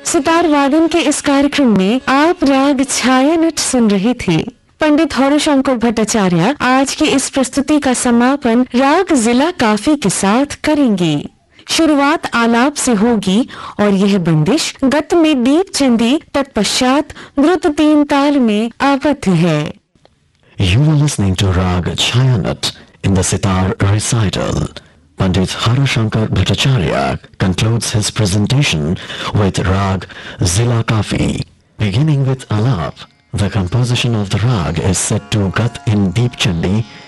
सितार वादन के इस कार्यक्रम में आप राग छायानट सुन रहे थे। पंडित हरिशंकर भट्टाचार्य आज की इस प्रस्तुति का समापन राग जिला काफी के साथ करेंगे। शुरुआत आलाप से होगी और यह बंदिश गत में दीप चंदी तत्पश्चात द्रुत 3 ताल में आबद्ध है। You were listening to Rag Chayanat in the sitar recital. Pandit Harashankar Bhattacharya concludes his presentation with Rag Zila Kafi. Beginning with Alap, the composition of the rag is set to Gat in Deep Chandi